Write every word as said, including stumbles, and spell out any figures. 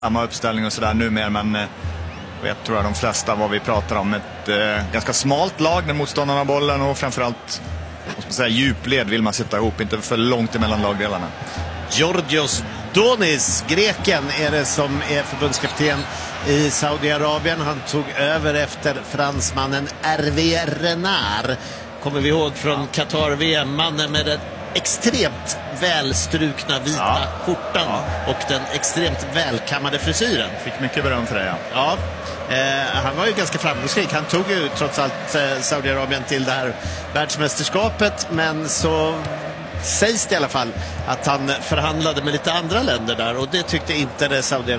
samma uppställning och sådär numera, men eh, jag tror att de flesta vad vi pratar om ett eh, ganska smalt lag när motståndarna har bollen, och framförallt måste man säga, djupled vill man sitta ihop, inte för långt emellan lagdelarna. Georgios Donis, greken, är det som är förbundskapten i Saudiarabien. Han tog över efter fransmannen Hervé Renard. Kommer vi ihåg från Qatar-V M, mannen med den extremt välstrukna vita ja. skjortan ja. och den extremt välkammade frisyren. Fick mycket beröm för det, ja. Ja, eh, han var ju ganska framgångsrik. Han tog ju trots allt eh, Saudiarabien till det här världsmästerskapet, men så sägs det i alla fall att han förhandlade med lite andra länder där, och det tyckte inte det Saudiarabien